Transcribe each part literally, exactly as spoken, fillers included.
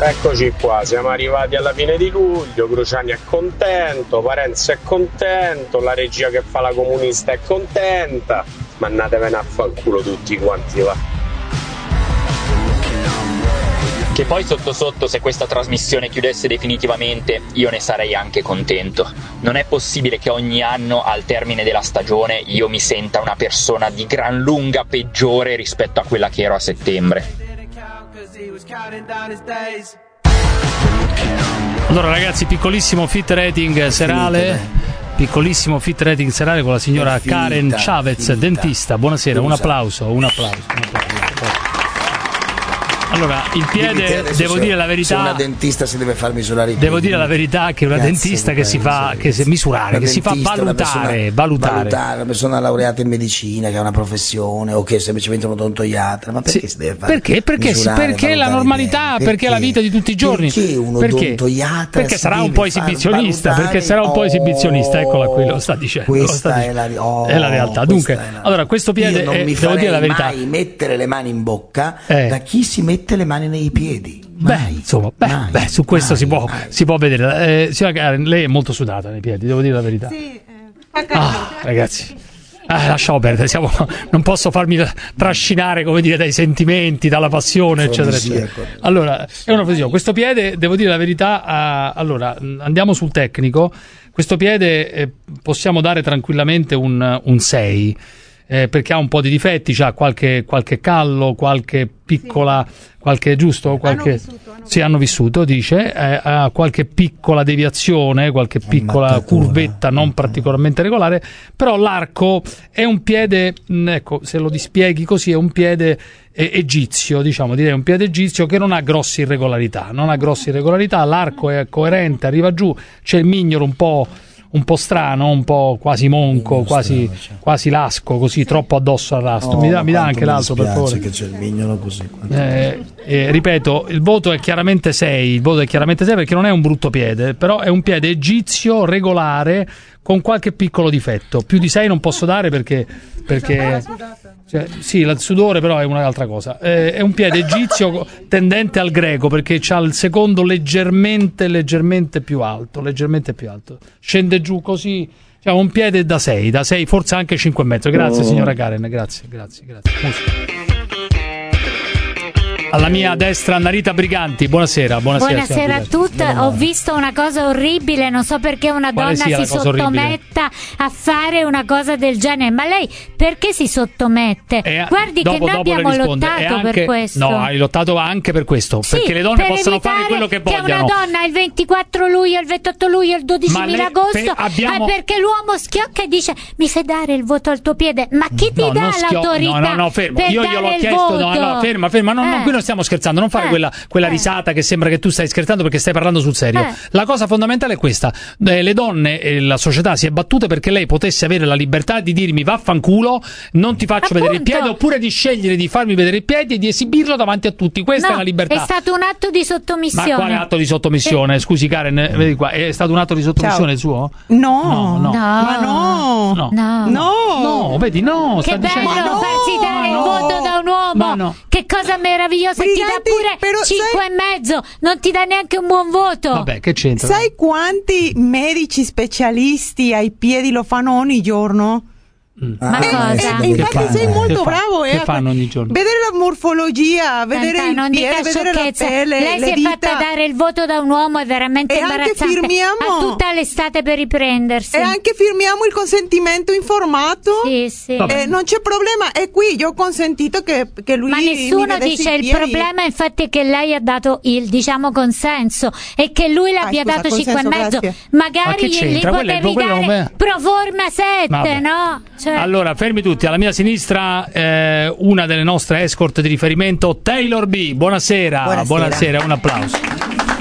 Eccoci qua, siamo arrivati alla fine di luglio, Cruciani è contento, Parenzo è contento, la regia che fa la comunista è contenta, ma andatevene a fanculo tutti quanti, va. Che poi sotto sotto, se questa trasmissione chiudesse definitivamente, io ne sarei anche contento. Non è possibile che ogni anno al termine della stagione io mi senta una persona di gran lunga peggiore rispetto a quella che ero a settembre. Allora ragazzi, piccolissimo fit rating serale, piccolissimo fit rating serale con la signora finita, Karen Chavez, finita. Dentista. Buonasera, un applauso, un applauso, un applauso. Allora, il piede, devo se, dire la verità. Se una dentista si deve far misurare i piedi. Devo dire la verità che una Cazzo dentista che si fa che si misurare, che si fa valutare, persona, valutare. valutare, una persona laureata in medicina che ha una professione o che è semplicemente un odontoiatra, ma perché sì, si deve fare? Perché? Perché, misurare, perché la normalità, perché, perché la vita di tutti i giorni. Perché un odontoiatra? Perché sarà un po' esibizionista, perché sarà un po' esibizionista, eccola qui, lo sta dicendo. Questa sta è, dicendo. La, oh, è la realtà. Dunque, la... allora questo piede Io non è, mi devo dire la verità. mai mettere le mani in bocca eh. da chi si mette le mani nei piedi. Beh, mai, insomma, beh, mai, beh, su questo mai, si, può, mai. si può vedere. Eh, signora Karen, lei è molto sudata nei piedi, devo dire la verità. Sì, eh, ah, ragazzi, ah, lasciamo perdere. Siamo, non posso farmi trascinare, come dire, dai sentimenti, dalla passione, eccetera, eccetera. Allora, è una posizione. Questo piede, devo dire la verità. Uh, allora, andiamo sul tecnico. Questo piede eh, possiamo dare tranquillamente un, un sei. Eh, perché ha un po' di difetti, c'ha qualche, qualche callo, qualche piccola, sì. qualche giusto, qualche, hanno vissuto, hanno sì, hanno vissuto, dice, eh, ha qualche piccola deviazione, qualche piccola curvetta non particolarmente regolare, però l'arco è un piede, ecco, se lo dispieghi così, è un piede eh, egizio, diciamo, direi un piede egizio che non ha grosse irregolarità, non ha grosse irregolarità, l'arco è coerente, arriva giù, c'è il mignolo un po' un po' strano, un po' quasi monco, quasi, quasi lasco, così troppo addosso al rastro. Oh, mi dà, mi dà anche l'altro, per favore. Che c'è il mignolo così. Eh, eh, ripeto, il voto è chiaramente sei, il voto è chiaramente sei perché non è un brutto piede, però è un piede egizio regolare con qualche piccolo difetto. Più di sei non posso dare perché perché cioè, sì, il sudore però è un'altra cosa. Eh, è un piede egizio tendente al greco perché c'ha il secondo leggermente leggermente più alto, leggermente più alto. Scende giù così, cioè un piede da sei, da sei, forse anche cinque e mezzo. Grazie oh. signora Karen, grazie, grazie, grazie. Musica. Alla mia destra Narita Briganti, buonasera. Buonasera, buonasera a tutti. Ho visto una cosa orribile, non so perché una Quale donna si sottometta orribile? a fare una cosa del genere, ma lei perché si sottomette? E Guardi dopo, che noi abbiamo lottato anche, per questo. No, hai lottato anche per questo, sì, perché le donne per possono fare quello che vogliono. Che una donna il ventiquattro luglio, il ventotto luglio, il dodici di agosto, per, abbiamo... è perché l'uomo schiocca e dice mi fai dare il voto al tuo piede, ma chi ti no, dà schio... l'autorità? No, no, no, fermo. Per Io dare gliel'ho il chiesto, voto? no, no, ferma, ferma, no, eh. no, qui non stiamo scherzando, non fare Eh. quella, quella eh. risata che sembra che tu stai scherzando perché stai parlando sul serio. Eh. La cosa fondamentale è questa: eh, le donne e la società si è battute perché lei potesse avere la libertà di dirmi vaffanculo, non ti faccio Appunto. vedere il piede, oppure di scegliere di farmi vedere il piede e di esibirlo davanti a tutti. Questa no, è la libertà. È stato un atto di sottomissione. Ma quale atto di sottomissione? Scusi Karen, vedi qua, è stato un atto di sottomissione Ciao. il suo? No, no, no. Ma no. No. No. No. No, vedi, no. Che sta bello dicendo... no, farsi dare no. il voto da un uomo. Ma no. Che cosa meravigliosa. Briganti, ti dà pure però cinque sai... e mezzo. Non ti dà neanche un buon voto. Vabbè, che c'entra? Sai quanti medici specialisti ai piedi lo fanno ogni giorno? Mm. Ma eh, cosa? Eh, infatti fanno? sei molto che bravo. Che eh, fanno ogni giorno? Vedere la morfologia, vedere Senta, il non piede, dica vedere la sciocchezza. pelle, Lei le si è dita. fatta dare il voto da un uomo, è veramente E anche imbarazzante. firmiamo. Ha tutta l'estate per riprendersi. E anche firmiamo il consentimento informato. Sì, sì. Eh, non c'è problema. E qui io ho consentito che, che lui Ma nessuno mi dice i il piedi. problema infatti è che lei ha dato il diciamo consenso e che lui l'abbia Ah, scusa, dato cinque e consenso, mezzo. grazie. Ma Magari che gli c'entra? Quello è- potevi quello è dare un- pro forma sette, Vabbè. no? Cioè... Allora, fermi tutti, alla mia sinistra eh, una delle nostre escort di riferimento, Taylor B. Buonasera, Buonasera. buonasera, un applauso.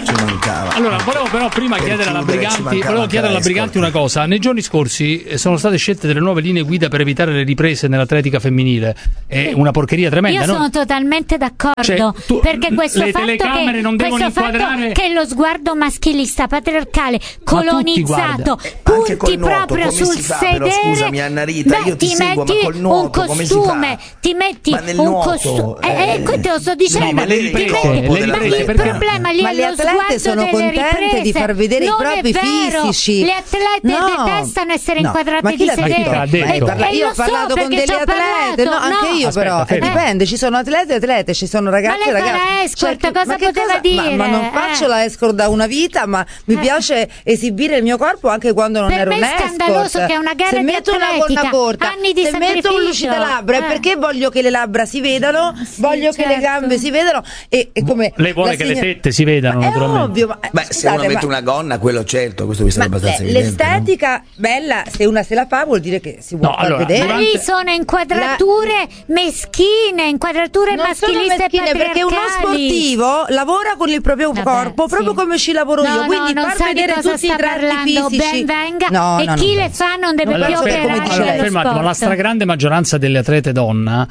Ci mancava. Allora, volevo però prima chiedere alla Briganti, volevo chiedere alla Briganti una cosa. Nei giorni scorsi sono state scelte delle nuove linee guida per evitare le riprese nell'atletica femminile. È una porcheria tremenda. Io no? sono totalmente d'accordo, cioè, tu, perché questo le fatto telecamere che, non devono questo inquadrare fatto che lo sguardo maschilista, patriarcale, colonizzato, punti proprio sul sedere. Scusami Anna Rita, beh, io ti, ti seguo, metti ma col nuoto un come costume, si fa? ti metti Ma nel un nuoto, costume. Eh, eh, eh, te lo sto dicendo. No, ma le riprese, ti metti, le ma riprese, il perché- problema lì Ma è le lo atlete sguardo sono delle contente riprese. di far vedere Non i propri è vero. fisici. Le atlete No. detestano essere No. inquadrate Ma chi di l'ha sedere. detto? Ma E- chi l'ha detto? Parla- e io lo ho parlato so con perché delle ci ho atlete, parlato. no, anche io Aspetta, però, eh, fermi. dipende, ci sono atlete e atlete, ci sono ragazzi Ma e lei fa ragazzi. la escort, Cioè, cosa ma che poteva Ma, dire? ma non Eh. faccio la escort da una vita, ma mi Eh. piace esibire il mio corpo anche quando non Per ero me è un'escort. scandaloso che è una gara se di metto una atletica, gonna corta, anni di se metto un sacrificio. lucite labbra, è Eh. perché voglio che le labbra si vedano, Sì, voglio che le certo. gambe si vedano e, e come Lei vuole la che signora- le tette si vedano, Ma è naturalmente. ovvio, ma, eh, Beh, se scusate, uno mette ma- una gonna, quello certo, questo mi ma sembra abbastanza eh, evidente. l'estetica bella, se una se la fa vuol dire che si vuole No, far allora, vedere. Ma durante- lì sono inquadrature meschine, inquadrature Non sono maschiliste e meschine, perché uno patriarcali. sportivo lavora con il proprio Vabbè, corpo proprio sì. come ci lavoro No, io, no, quindi non far sa di vedere cosa tutti i sta tratti parlando, fisici. ben venga, No, e no, chi no. le fa non deve Allora, più aspetta, come operare dice lei. nello fermate, ma la sport. stragrande maggioranza delle atlete donna,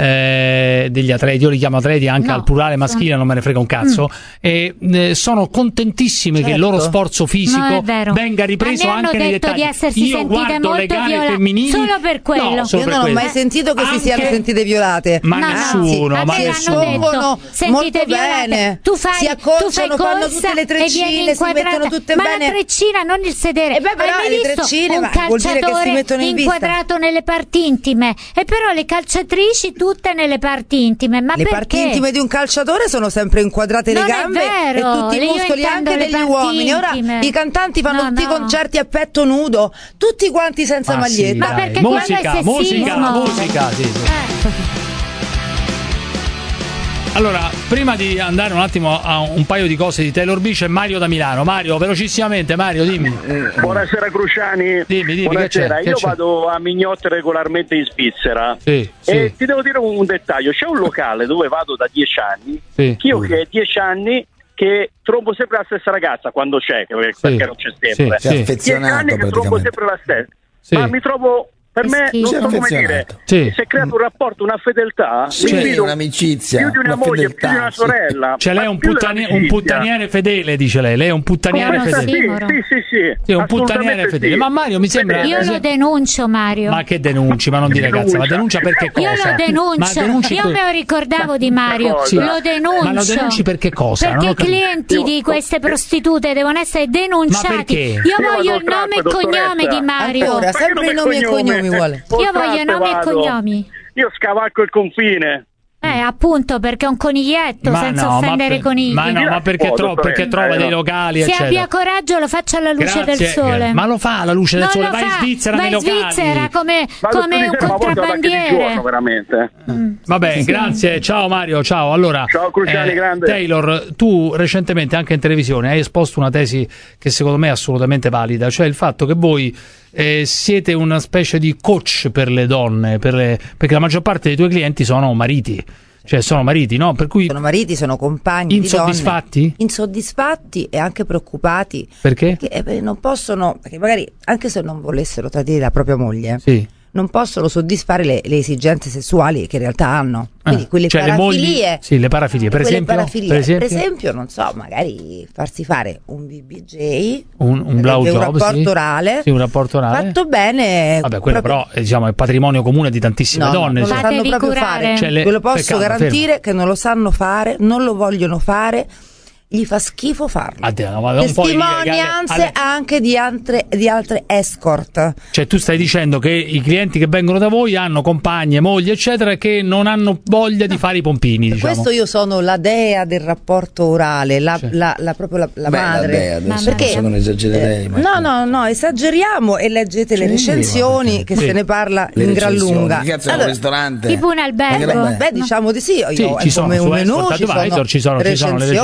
eh, degli atleti, io li chiamo atleti anche No, al plurale sono- maschile, non me ne frega un cazzo, e eh, sono contentissime che il loro Certo. sforzo fisico No, è vero. venga ripreso A me hanno anche nei detto dettagli. di essersi Io sentite guardo molto le gare viola- femminili solo per quello. No, solo Io per non ho quello. mai sentito che si Anche- siano sentite violate. Ma No, no, nessuno, a ma me l'hanno nessuno. detto, Espongono sentite molto violate. bene. Tu fai, Si tu fai acconciano, fanno corsa tutte le e treccine, vieni si inquadrata. mettono tutte ma bene. la treccina, non il sedere. E beh, però Hai mai le visto treccine, un ma vuol dire che si calciatore mettono in vista. inquadrato nelle parti intime? E però le calciatrici tutte nelle parti intime. Ma Le perché? parti intime di un calciatore sono sempre inquadrate le Non è gambe vero, e tutti i io muscoli intendo anche le degli parti uomini. Ora intime. i cantanti fanno No, tutti i no. concerti a petto nudo, tutti quanti senza Ma sì, maglietta. Ma dai. perché musica, quello è musica, sessismo. musica, sì, sì. Eh. Allora, prima di andare un attimo a un paio di cose di Taylor B, c'è Mario da Milano. Mario, velocissimamente, Mario, dimmi. Buonasera Cruciani. Dimmi, dimmi, Buonasera, che c'è? Che io c'è? vado a Mignotte regolarmente in Svizzera. Sì, sì. E ti devo dire un dettaglio, c'è un locale dove vado da dieci anni, Sì. che io che è dieci anni che trovo sempre la stessa ragazza quando c'è, che- perché non c'è sempre. Sì, Sei sì. Dieci anni affezionato che trovo praticamente. sempre la stessa. Sì. Ma mi trovo, per Che me, schifo. non so come Affezionato. dire, Sì. si è creato un rapporto, una fedeltà, Sì, mi fido un'amicizia, più di una, una moglie, fedeltà, più di una sì. sorella. Cioè lei è ma un, più puttani- un dell'amicizia. puttaniere fedele, dice lei. Lei è un puttaniere Come fedele. sì, Sì, Moro. sì, sì, sì. Sì, un puttaniere Assolutamente fedele. sì. Ma Mario mi sembra. Fedele. Io lo denuncio, Mario. Ma che denunci? Ma non dire cazzo, ma denuncia perché cosa? Io lo denuncio, Ma denunci io per- me lo ricordavo di Mario, Sì. lo denuncio. Ma lo denunci perché cosa? Non Perché ho i capito. clienti di queste prostitute devono essere Ma denunciati. perché? Io Io voglio vado il nome e tratto, cognome dottoressa. di Mario. Ancora, Ma che sempre i nomi e cognomi vuole. Io voglio nomi e cognomi. Io scavalco il confine. Eh, appunto, perché è un coniglietto, Ma senza no, ma offendere per- i conigli. Ma no, ma perché, Oh, tro- perché dottoressa, trova eh, dei no. locali, Se eccetera. abbia coraggio lo faccia alla luce Grazie, del sole. eh, ma lo fa alla luce del non sole, lo vai in fa, Svizzera vai nei in locali. Svizzera come, Ma come un dottoressa, ma voi andate anche di giorno, contrabbandiere. veramente. Vabbè, grazie, ciao Mario, ciao. Allora, Ciao, Cruciani, grande. Taylor, tu recentemente anche in televisione hai esposto una tesi che secondo me è assolutamente valida, cioè il fatto che voi eh, siete una specie di coach per le donne, per le- perché la maggior parte dei tuoi clienti sono mariti, cioè sono mariti, no? Per cui Sono mariti, sono compagni insoddisfatti? di donne. Insoddisfatti e anche preoccupati. Perché? Perché eh, non possono, perché magari anche se non volessero tradire la propria moglie, Sì. non possono soddisfare le, le esigenze sessuali che in realtà hanno. Quindi Ah, quelle cioè le parafilie. mogli- sì, le parafilie, per quelle esempio, parafilie. per esempio? non so, magari farsi fare un B B J, Un, un per blowjob, esempio, un rapporto sì. orale, Sì, un rapporto orale. fatto bene. Vabbè, quello proprio- però è, diciamo, è patrimonio comune di tantissime No, no, donne. non cioè. lo sanno Fatevi proprio curare. fare. Cioè, le- Ve lo posso peccato, garantire fermo. che non lo sanno fare, non lo vogliono fare. Gli fa schifo farlo. Addio, no, ma un po' di- Testimonianze alle- anche di altre, di altre escort. Cioè tu stai dicendo che i clienti che vengono da voi hanno compagne, mogli eccetera che non hanno voglia di fare i pompini, diciamo. Questo io sono la dea del rapporto orale, la, Sì. la, la- proprio la, la Beh, madre. vabbè, adesso Perché- adesso non esagererei. ma- No, no, no, esageriamo e leggete le Sì, recensioni che sì. se ne parla Le in gran recensioni. lunga. Che cazzo è un Allora, ristorante? Tipo un Ma che albergo. roba è? Beh, diciamo di sì, io Sì, ho ci sono come su un menù, Escort ci Advisor, sono, ci sono- ci sono le recensioni, sì.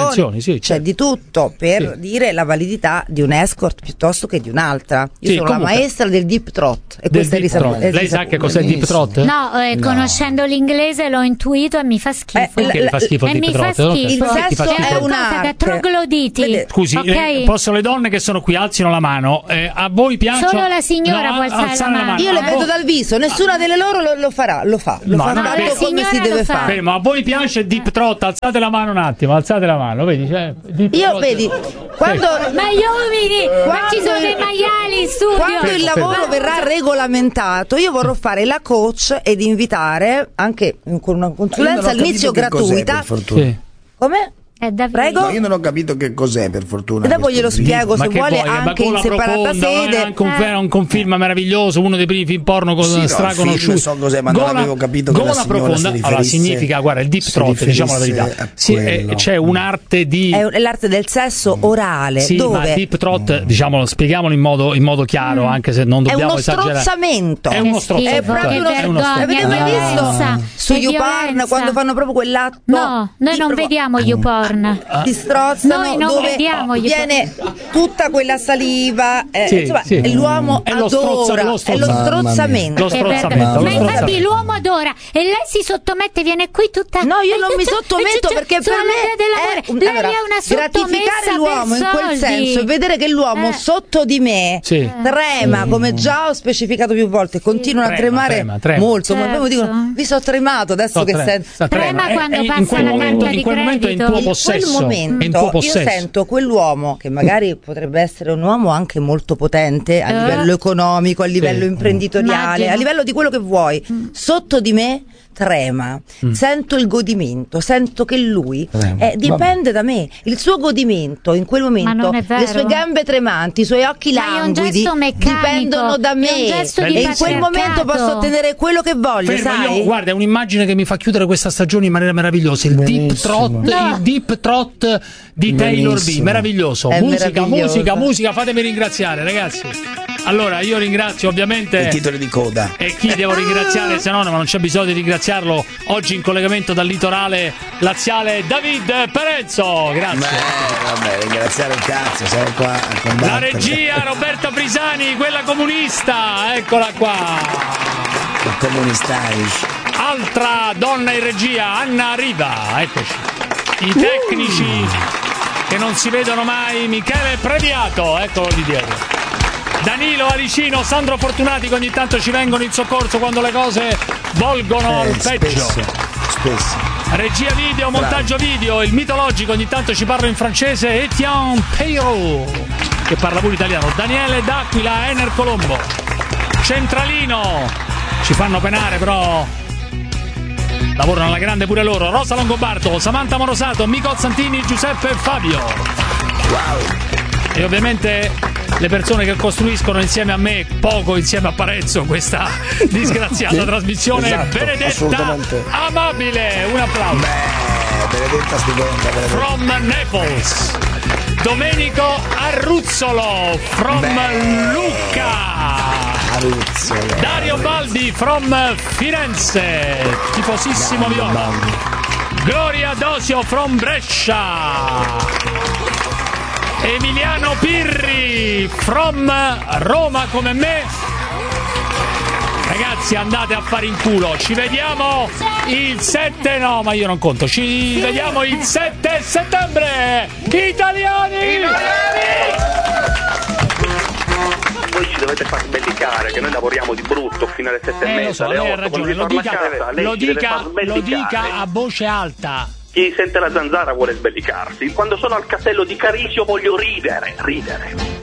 sì, c'è certo. di tutto per Sì. dire la validità di un escort piuttosto che di un'altra. Io Sì, sono comunque. la maestra del deep throat e Del questa è deep risa- throat. è Lei sa risaputo. che cos'è il deep throat? No, eh, No. conoscendo l'inglese l'ho intuito e mi fa schifo. Eh, Perché la- le fa schifo il e deep mi fa throat? schifo. Il Perché fa sesso schifo? è una cosa un'arte. da trogloditi. Vede- Scusi, ok? eh, possono le donne che sono qui alzino la mano. Eh, a voi piace? Solo la signora può alzare la mano. Io le Eh. vedo dal viso, nessuna delle loro lo, lo farà, lo fa, lo No, fa no, tanto la come signora si lo deve fa. fare. Fermo, a voi piace deep throat? Alzate la mano un attimo, alzate la mano, vedi? Cioè, deep Io throat. vedi, quando Ma gli uomini, ma Quando ci sono il- dei maiali in studio. Quando il Fermo, lavoro fermo. verrà regolamentato, io vorrò fare la coach ed invitare anche con una Io non consulenza ho all'inizio capito che cos'è, gratuita. per fortuna. Sì. Come? Eh, Davide. Prego? No, io non ho capito che cos'è, per fortuna. E dopo questo glielo film. spiego Ma se che vuole vuoi? Ma anche in Gola separata Profonda, sede. è un, Eh. un, un film meraviglioso, uno dei primi film porno con Sì, no, il straconosciuti. film so cos'è, ma non avevo capito che Gola la signora Profonda, si allora riferisse- significa, guarda, il deep si throat, diciamo la riferisse verità. a Sì, eh, quello. c'è un'arte di È un- è l'arte del sesso orale, Sì, dove ma deep throat, diciamolo, spieghiamolo in modo, in modo chiaro, anche se non è dobbiamo uno esagerare. strozzamento. È uno Che schifo, strozzamento. È proprio che uno È uno vergogna, Avete che mai visto violenza, su che YouPorn violenza. quando fanno proprio quell'atto? No, noi di non proprio- vediamo YouPorn. Ti strozzano, Noi non dove vediamo gli- viene tutta quella saliva, eh, Sì, insomma, sì. e l'uomo È lo strozza- adora, lo è lo strozza- Mamma mia. strozzamento. Lo Che strozzamento, vergogna. lo Ma infatti strozzamento. l'uomo adora e lei si sottomette, viene qui tutta. No, io e non mi tutta- sottometto e perché sulla per via me dell'amore. è un- lei allora, è una gratificare sottomessa l'uomo per in quel soldi. senso e vedere che l'uomo Eh. sotto di me Sì. trema, come già ho specificato più volte, continuano a Trema, tremare trema, trema. molto. Ma Certo. poi mi dicono, vi so tremato adesso So, che tre- sento. sta Trema trema. quando E- e in passa quel la momento, carta in di quel momento è in credito. tuo In quel possesso. È in momento tuo io possesso. sento quell'uomo che magari potrebbe essere un uomo anche molto potente a Eh. livello economico, a livello Sì. imprenditoriale, Immagino. a livello di quello che vuoi. Sotto di me trema, sento il godimento, sento che lui Trema. eh, dipende da me. Il suo godimento in quel momento, non è vero. le sue gambe tremanti, i suoi occhi Ma è un languidi gesto meccanico, dipendono da è un me gesto di e in quel patriarcato. momento posso ottenere quello che voglio, Fermo, sai? io- guarda, è un'immagine che mi fa chiudere questa stagione in maniera meravigliosa. Il deep Benissimo. throat, No. il deep throat di Taylor B. Benissimo. Meraviglioso. È musica, meraviglioso. musica, musica. Fatemi ringraziare, ragazzi. Allora, io ringrazio ovviamente. I titoli di coda. E chi devo ringraziare se no, ma non c'è bisogno di ringraziarlo oggi in collegamento dal litorale laziale, David Perenzo. Grazie. Beh, vabbè, ringraziare il cazzo, sei qua a combattere. La regia Roberta Brisani, quella comunista, eccola qua. Il comunistarisch. Altra donna in regia, Anna Riva, eccoci. I tecnici che non si vedono mai, Michele Previato, eccolo lì dietro. Danilo Alicino, Sandro Fortunati che ogni tanto ci vengono in soccorso quando le cose volgono Eh, al peggio. spesso, spesso. Regia video, montaggio video, il mitologico ogni tanto ci parla in francese, Etienne Peyrot che parla pure italiano, Daniele D'Aquila, Ener Colombo, Centralino, ci fanno penare però lavorano alla grande pure loro, Rosa Longobardo, Samantha Morosato, Mico Santini, Giuseppe e Fabio. E ovviamente le persone che costruiscono insieme a me, poco insieme a Parenzo, questa disgraziata Sì, trasmissione. esatto, Benedetta assolutamente. Amabile, un applauso. Beh, Benedetta stupenda, Benedetta. From Naples, Domenico Arruzzolo from Beh. Lucca, Aruzzolo. Dario Baldi from Firenze, tifosissimo viola, Gloria Dosio from Brescia, Emiliano Pirri from Roma come me. Ragazzi, andate a fare in culo. Ci vediamo il sette, no, ma io non conto. Ci vediamo il sette settembre. Italiani! Voi ci dovete far sbellicare, che noi lavoriamo di brutto fino alle sette e Eh, lo mezza, so, alle lei ha otto. ragione. Lo Quando si dica, torna a casa, lei lo ci deve dica, far lo sbellicare. dica a voce alta. Chi sente la zanzara vuole sbellicarsi. Quando sono al castello di Carisio voglio ridere, ridere.